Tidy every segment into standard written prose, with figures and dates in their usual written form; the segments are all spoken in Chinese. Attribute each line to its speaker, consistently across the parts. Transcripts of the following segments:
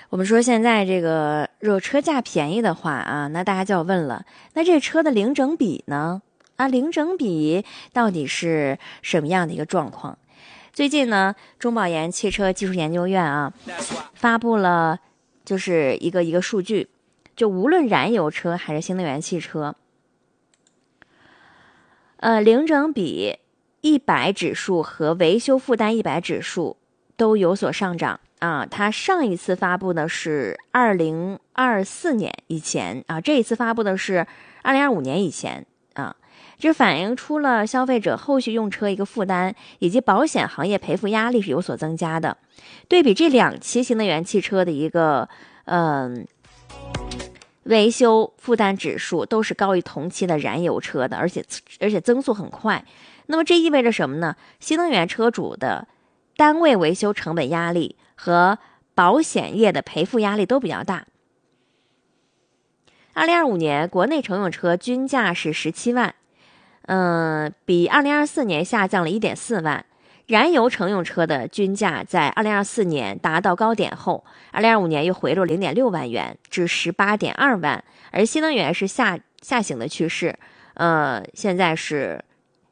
Speaker 1: 我们说现在这个若车价便宜的话啊，那大家就要问了，那这车的零整比呢？零整比到底是什么样的一个状况？最近呢，中保研汽车技术研究院发布了就是一个数据，就无论燃油车还是新能源汽车，零整比100指数和维修负担100指数都有所上涨啊。它上一次发布的是2024年以前啊，这一次发布的是2025年以前啊。这反映出了消费者后续用车一个负担以及保险行业赔付压力是有所增加的。对比这2期新能源汽车的一个维修负担指数都是高于同期的燃油车的，而且增速很快。那么这意味着什么呢？新能源车主的单位维修成本压力和保险业的赔付压力都比较大。2025年国内乘用车均价是17万，比2024年下降了 1.4 万。燃油乘用车的均价在2024年达到高点后，2025年又回落 0.6 万元至 18.2 万，而新能源是下行的趋势，现在是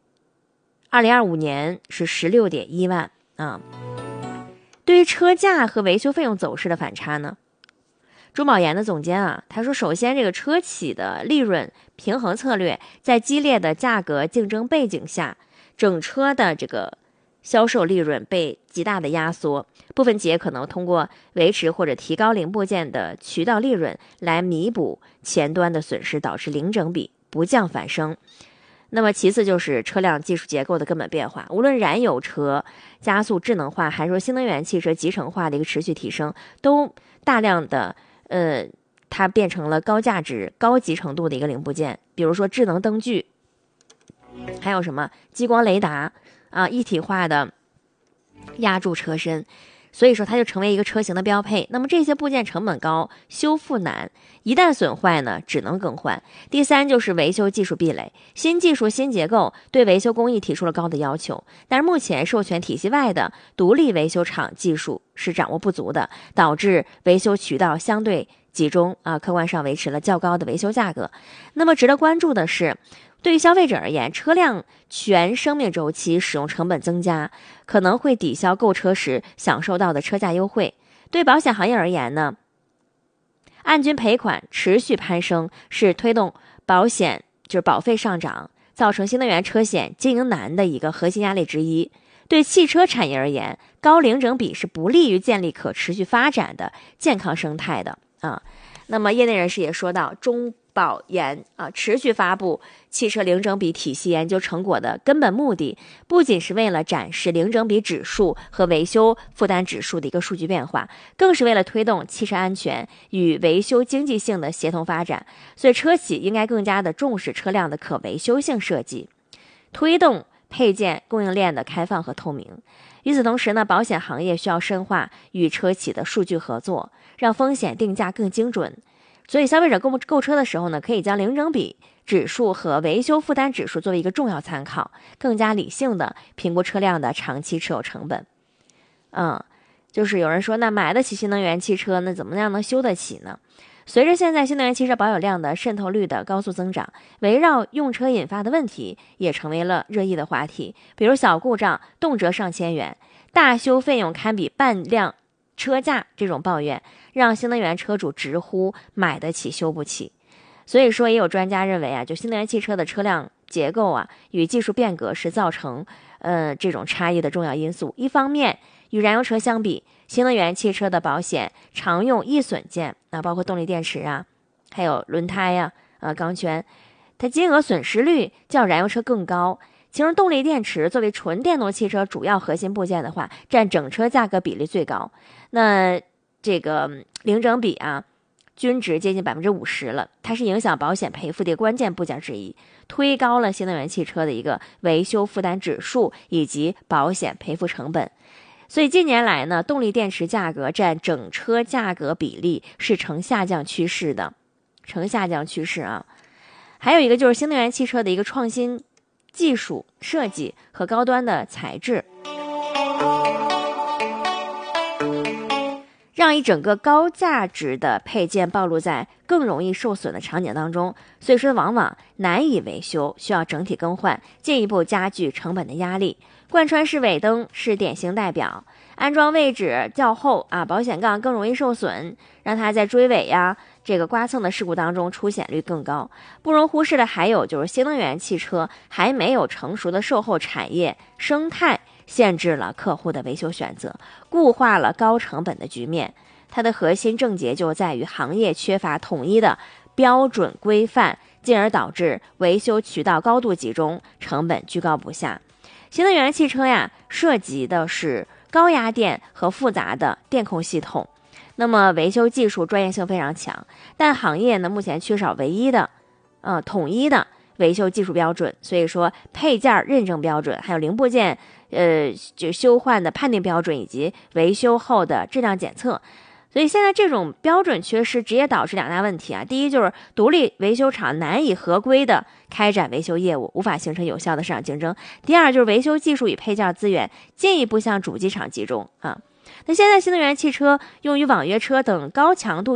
Speaker 1: 2025年是 16.1 万啊。对于车价和维修费用走势的反差呢，中保研的总监他说，首先这个车企的利润平衡策略在激烈的价格竞争背景下，整车的这个销售利润被极大的压缩，部分企业可能通过维持或者提高零部件的渠道利润来弥补前端的损失，导致零整比不降反升。那么其次就是车辆技术结构的根本变化，无论燃油车加速智能化，还是说新能源汽车集成化的一个持续提升，都大量的它变成了高价值高级程度的一个零部件，比如说智能灯具，还有什么激光雷达一体化的压铸车身，所以说它就成为一个车型的标配。那么这些部件成本高，修复难，一旦损坏呢，只能更换。第三就是维修技术壁垒，新技术新结构对维修工艺提出了高的要求，但是目前授权体系外的独立维修厂技术是掌握不足的，导致维修渠道相对集中客观上维持了较高的维修价格。那么值得关注的是，对于消费者而言，车辆全生命周期使用成本增加，可能会抵消购车时享受到的车价优惠。对保险行业而言呢，按均赔款持续攀升是推动保险就是保费上涨，造成新能源车险经营难的一个核心压力之一。对汽车产业而言，高零整比是不利于建立可持续发展的健康生态的那么业内人士也说到，中保研持续发布汽车零整比体系研究成果的根本目的，不仅是为了展示零整比指数和维修负担指数的一个数据变化，更是为了推动汽车安全与维修经济性的协同发展。所以车企应该更加的重视车辆的可维修性设计，推动配件供应链的开放和透明。与此同时呢，保险行业需要深化与车企的数据合作，让风险定价更精准。所以消费者购车的时候呢，可以将零整比指数和维修负担指数作为一个重要参考，更加理性的评估车辆的长期持有成本。就是有人说，那买得起新能源汽车，那怎么样能修得起呢？随着现在新能源汽车保有量的渗透率的高速增长，围绕用车引发的问题也成为了热议的话题。比如小故障动辄上千元，大修费用堪比半辆车价，这种抱怨让新能源车主直呼买得起修不起。所以说也有专家认为就新能源汽车的车辆结构与技术变革是造成这种差异的重要因素。一方面，与燃油车相比，新能源汽车的保险常用易损件包括动力电池还有轮胎钢圈，它金额损失率较燃油车更高。其中动力电池作为纯电动汽车主要核心部件的话，占整车价格比例最高。那这个零整比均值接近 50% 了，它是影响保险赔付的关键部件之一，推高了新能源汽车的一个维修负担指数以及保险赔付成本。所以近年来呢，动力电池价格占整车价格比例是呈下降趋势的，还有一个就是新能源汽车的一个创新技术设计和高端的材质。 让一整个高价值的配件暴露在更容易受损的场景当中，所以说往往难以维修，需要整体更换，进一步加剧成本的压力。贯穿式尾灯是典型代表，安装位置较后啊，保险杠更容易受损，让它在追尾呀、这个刮蹭的事故当中出险率更高。不容忽视的还有就是新能源汽车还没有成熟的售后产业生态，限制了客户的维修选择，固化了高成本的局面。它的核心症结就在于行业缺乏统一的标准规范，进而导致维修渠道高度集中，成本居高不下。新能源汽车呀，涉及的是高压电和复杂的电控系统，那么维修技术专业性非常强，但行业呢目前缺少唯一的统一的维修技术标准，所以说配件认证标准，还有零部件就修换的判定标准，以及维修后的质量检测。所以现在这种标准缺失，直接导致两大问题啊。第一就是独立维修厂难以合规的开展维修业务，无法形成有效的市场竞争。第二就是维修技术与配件资源进一步向主机厂集中啊。那现在新能源汽车用于网约车等高强度